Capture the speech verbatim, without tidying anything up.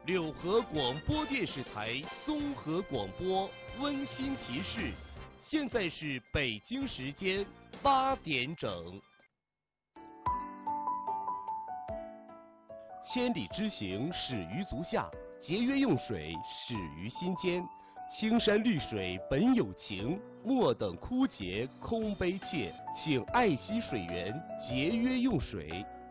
柳河广播电视台综合广播温馨提示：现在是北京时间八点整。千里之行，始于足下；节约用水，始于心间。青山绿水本有情，莫等枯竭空悲切。请爱惜水源，节约用水。